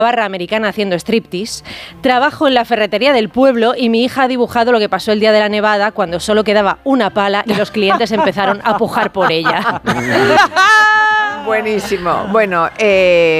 barra americana haciendo striptease, trabajo en la ferretería del pueblo y mi hija ha dibujado lo que pasó el día de la nevada cuando solo quedaba una pala y los clientes empezaron a pujar por ella. Buenísimo. Bueno,